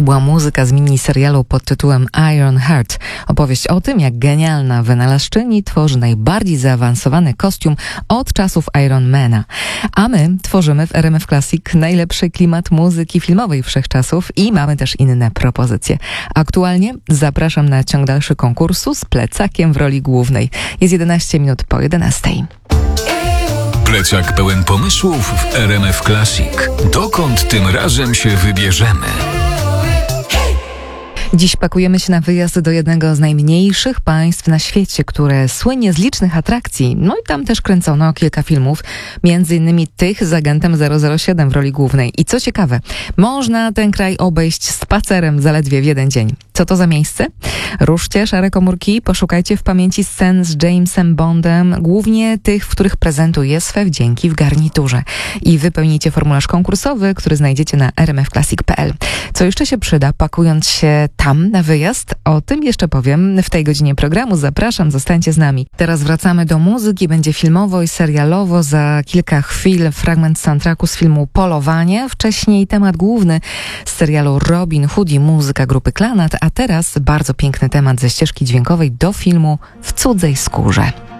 To była muzyka z miniserialu pod tytułem Iron Heart. Opowieść o tym, jak genialna wynalazczyni tworzy najbardziej zaawansowany kostium od czasów Ironmana. A my tworzymy w RMF Classic najlepszy klimat muzyki filmowej wszechczasów i mamy też inne propozycje. Aktualnie zapraszam na ciąg dalszy konkursu z plecakiem w roli głównej. Jest 11 minut po 11. Plecak pełen pomysłów w RMF Classic. Dokąd tym razem się wybierzemy? Dziś pakujemy się na wyjazd do jednego z najmniejszych państw na świecie, które słynie z licznych atrakcji. No i tam też kręcono kilka filmów, między innymi tych z agentem 007 w roli głównej. I co ciekawe, można ten kraj obejść spacerem zaledwie w jeden dzień. Co to za miejsce? Ruszcie szare komórki, poszukajcie w pamięci scen z Jamesem Bondem, głównie tych, w których prezentuje swe wdzięki w garniturze. I wypełnijcie formularz konkursowy, który znajdziecie na rmfclassic.pl. Co jeszcze się przyda, pakując się tam na wyjazd? O tym jeszcze powiem w tej godzinie programu. Zapraszam, zostańcie z nami. Teraz wracamy do muzyki, będzie filmowo i serialowo. Za kilka chwil fragment soundtracku z filmu Polowanie. Wcześniej temat główny z serialu Robin Hood i muzyka grupy Klanat, a teraz bardzo piękny temat ze ścieżki dźwiękowej do filmu W cudzej skórze.